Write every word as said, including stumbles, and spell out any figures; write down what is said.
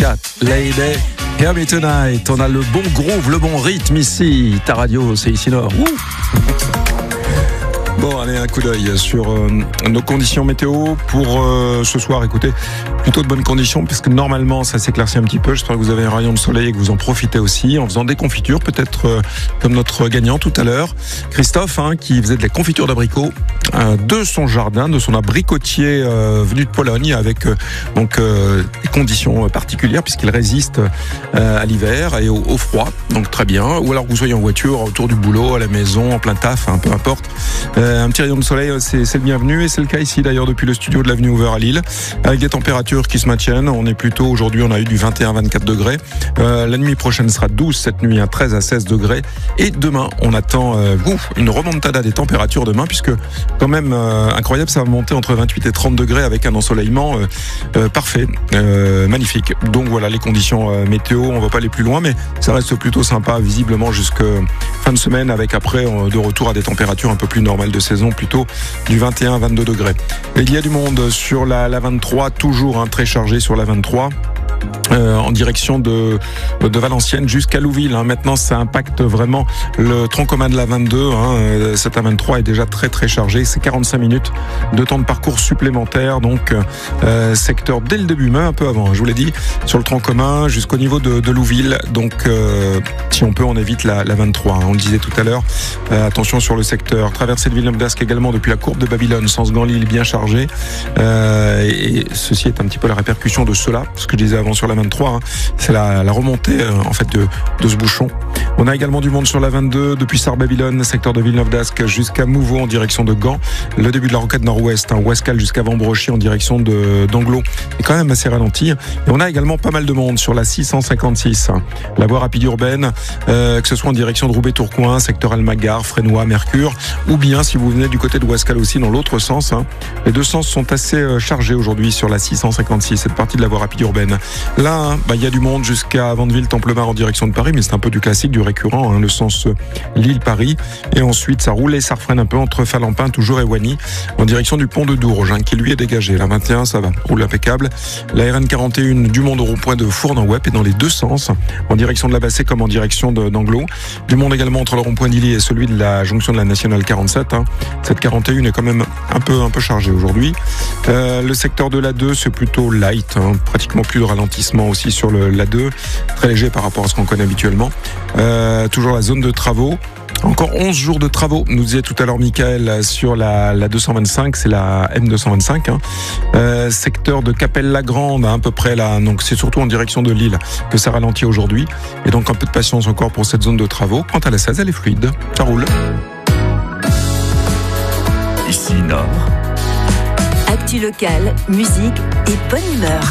Cat, Lady, Hear Me Tonight. On a le bon groove, le bon rythme ici. Ta radio, c'est ici Nord. Ouh. Bon, allez, un coup d'œil sur euh, nos conditions météo pour euh, ce soir. Écoutez, plutôt de bonnes conditions puisque normalement ça s'éclaircit un petit peu. J'espère que vous avez un rayon de soleil et que vous en profitez aussi en faisant des confitures, peut-être euh, comme notre gagnant tout à l'heure, Christophe, hein, qui faisait de la confiture d'abricots euh, de son jardin, de son abricotier euh, venu de Pologne avec euh, donc euh, des conditions particulières puisqu'il résiste euh, à l'hiver et au, au froid. Donc très bien. Ou alors que vous soyez en voiture, autour du boulot, à la maison, en plein taf, hein, peu importe. Euh, un petit rayon de soleil, c'est, c'est le bienvenu et c'est le cas ici d'ailleurs depuis le studio de l'avenue Hoover à Lille, avec des températures qui se maintiennent. On est plutôt aujourd'hui, on a eu du vingt et un à vingt-quatre degrés. Euh, la nuit prochaine sera douze, cette nuit à treize à seize degrés. Et demain, on attend euh, ouf, une remontada des températures demain, puisque quand même euh, incroyable, ça va monter entre vingt-huit et trente degrés avec un ensoleillement euh, euh, parfait, euh, magnifique. Donc voilà les conditions euh, météo. On va pas aller plus loin, mais ça reste plutôt sympa, visiblement jusque fin de semaine, avec après euh, de retour à des températures un peu plus normales de saison, plutôt du vingt et un à vingt-deux degrés. Et il y a du monde sur la, la vingt-trois, toujours hein, très chargé sur la vingt-trois. Euh, en direction de, de Valenciennes jusqu'à Louville. Hein. Maintenant, ça impacte vraiment le tronc commun de la vingt-deux. Hein. Cette A vingt-trois est déjà très très chargée. C'est quarante-cinq minutes de temps de parcours supplémentaire. Donc, euh, secteur dès le début, même un peu avant. Hein, je vous l'ai dit, sur le tronc commun jusqu'au niveau de, de Louville. Donc, euh, si on peut, on évite la, la vingt-trois. Hein. On le disait tout à l'heure. Euh, attention sur le secteur. Traversée de Villeneuve-d'Ascq également depuis la courbe de Babylone, sens Gand-Lille, bien chargé. Euh, et ceci est un petit peu la répercussion de cela, ce que je disais avant sur la vingt-trois, hein. C'est la, la remontée euh, en fait de, de ce bouchon. On a également du monde sur la vingt-deux depuis Sarre-Babylone, secteur de Villeneuve-d'Ascq jusqu'à Mouveau en direction de Gand. Le début de la rocade nord-ouest, hein, Ouescal jusqu'à Vambrochy en direction de d'Anglo, est quand même assez ralenti. Et on a également pas mal de monde sur la six cent cinquante-six, hein, la voie rapide urbaine, euh, que ce soit en direction de Roubaix-Tourcoing, secteur Almagar, Fresnois, Mercure, ou bien si vous venez du côté de Ouescal aussi dans l'autre sens. Hein. Les deux sens sont assez euh, chargés aujourd'hui sur la six cent cinquante-six, cette partie de la voie rapide urbaine. Là, hein, bah, y a du monde jusqu'à Vandeville, Templemar en direction de Paris, mais c'est un peu du classique, du récurrent, hein, le sens Lille-Paris. Et ensuite, ça roule et ça refreine un peu entre Falampin, toujours et Wany, en direction du pont de Dourges, hein, qui lui est dégagé. La vingt et un, ça va, roule impeccable. La R N quarante et un, du monde au rond-point de Fournes en Web et dans les deux sens, en direction de la Bassée comme en direction de, d'Anglo. Du monde également entre le rond-point d'Illy et celui de la jonction de la Nationale quarante-sept. Hein. Cette quarante et un est quand même un peu, un peu chargée aujourd'hui. Euh, le secteur de l'A deux, c'est plutôt light, hein, pratiquement plus de ralentissement aussi sur le, l'A deux, très léger par rapport à ce qu'on connaît habituellement. Euh, toujours la zone de travaux. Encore onze jours de travaux, nous disait tout à l'heure Michael sur la, la deux cent vingt-cinq, c'est la M deux cent vingt-cinq. Hein. Euh, secteur de Capelle-la-Grande, à peu près là, donc c'est surtout en direction de Lille que ça ralentit aujourd'hui. Et donc un peu de patience encore pour cette zone de travaux. Quant à la seize, elle est fluide, ça roule. Ici Nord. Actu locale, musique et bonne humeur.